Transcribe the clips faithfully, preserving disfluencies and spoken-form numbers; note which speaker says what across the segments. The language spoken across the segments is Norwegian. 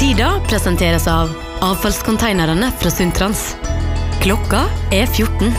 Speaker 1: Lyda presenteres av avfallskonteinerne fra Sundtrans. Klokka er fjorten.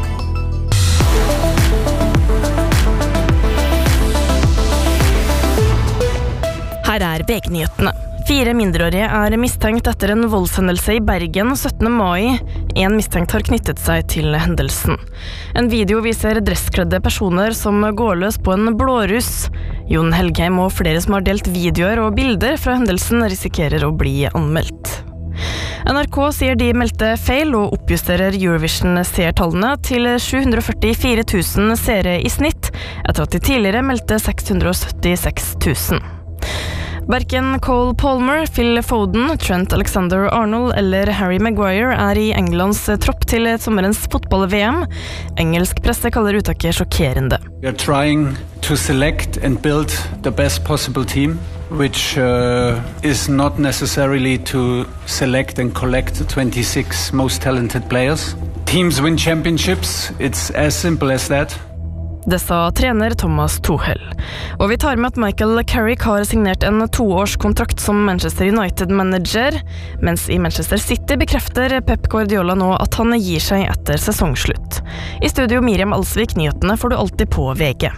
Speaker 2: Her er V G-nyhetene. Fire mindreårige er mistenkt etter en voldshendelse i Bergen syttende mai. En mistenkt har knyttet seg til hendelsen. En video viser dresskledde personer som går løs på en blåruss. Jon Helgheim og flere som har delt videoer og bilder fra hendelsen risikerer å bli anmeldt. N R K sier de meldte feil og oppjusterer Eurovision-seertallene til sju hundre og førtifire tusen seere i snitt, etter at de tidligere meldte seks hundre og syttiseks tusen. Hverken Cole Palmer, Phil Foden, Trent Alexander-Arnold eller Harry Maguire er i Englands tropp til sommerens fotball-V M. Engelsk presse kaller uttaket sjokkerende.
Speaker 3: We are trying to select and build the best possible team, which uh, is not necessarily to select and collect the twenty-six most talented players. Teams win championships, it's as simple as that.
Speaker 2: Det sa trener Thomas Tuchel. Og vi tar med at Michael Carrick har signert en toårskontrakt som Manchester United-manager, mens i Manchester City bekrefter Pep Guardiola nå at han gir seg etter sesongslutt. I studio Miriam Alsvik, nyhetene får du alltid på V G.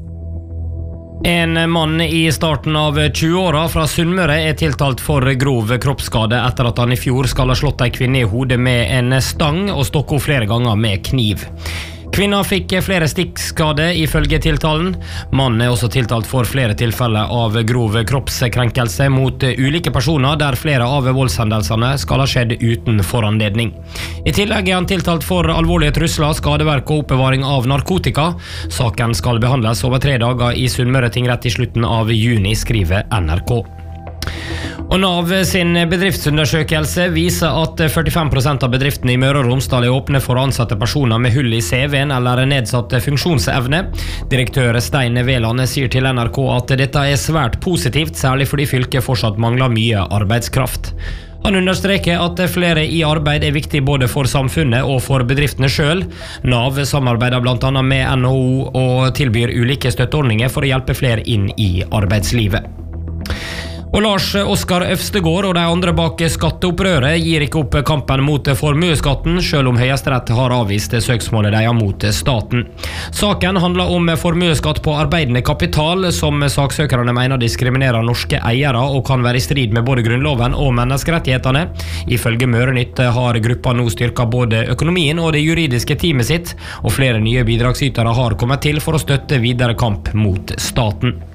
Speaker 4: En mann i starten av tjueåra fra Sunnmøre er tiltalt for grov kroppsskade etter at han i fjor skal ha slått en kvinne i hodet med en stang og stokket flere ganger med kniv. Kvinna fikk flere stikkskade ifølge tiltalen. Mannen er også tiltalt for flere tilfeller av grov kroppskrenkelse mot ulike personer der flere av voldshendelsene skal ha skjedd uten foranledning. I tillegg er han tiltalt for alvorlige trusler, skadeverk og oppbevaring av narkotika. Saken skal behandles over tre dager i Sunnmøre tingrett i slutten av juni, skriver N R K. Og Nav sin bedriftsundersøkelse viser at førtifem prosent av bedriftene i Møre og Romsdal er åpne for å ansette personer med hull i C V-en eller nedsatt funksjonsevne. Direktør Stein Veland sier til N R K at dette er svært positivt, særlig fordi fylket fortsatt mangler mye arbeidskraft. Han understreker at flere i arbeid er viktig både for samfunnet og for bedriftene selv. Nav samarbeider blant annet med N H O og tilbyr ulike støtteordninger for å hjelpe flere inn i arbeidslivet. Og Lars Oskar Øvstegård og de andre bak skatteopprøret gir ikke opp kampen mot formueskatten, selv om Høyesterett har avvist søksmålet de har mot staten. Saken handler om formueskatt på arbeidende kapital, som saksøkerne mener diskriminerer norske eiere og kan være i strid med både grunnloven og menneskerettighetene. Ifølge Mørenytt har gruppa nå styrket både økonomien og det juridiske teamet sitt, og flere nye bidragsytere har kommet til for å støtte videre kamp mot staten.